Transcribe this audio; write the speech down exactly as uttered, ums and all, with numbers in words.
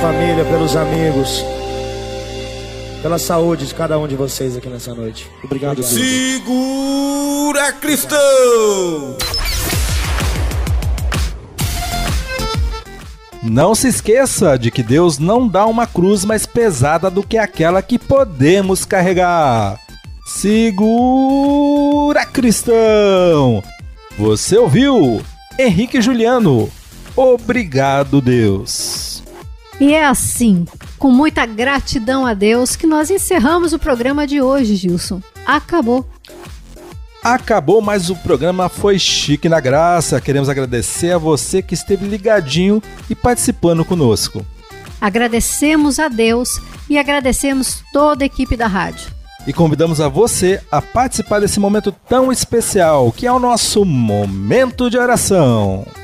família, pelos amigos, pela saúde de cada um de vocês aqui nessa noite. Obrigado, Deus. Segura, cristão! Não se esqueça de que Deus não dá uma cruz mais pesada do que aquela que podemos carregar. Segura, cristão! Você ouviu? Henrique Juliano. Obrigado, Deus. E é assim, com muita gratidão a Deus, que nós encerramos o programa de hoje, Gilson. Acabou. Acabou, mas o programa foi chique na graça. Queremos agradecer a você que esteve ligadinho e participando conosco. Agradecemos a Deus e agradecemos toda a equipe da rádio. E convidamos a você a participar desse momento tão especial, que é o nosso Momento de Oração.